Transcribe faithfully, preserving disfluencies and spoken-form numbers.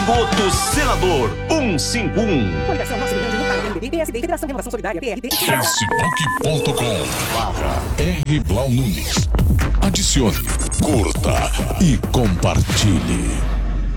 Voto Senador cento e cinquenta e um. Coligação Nosso Rio Grande do Sul, P M B, P S D, Federação Renovação Solidária, P R T. Facebook ponto com barra R Blau Nunes. Adicione, curta e compartilhe.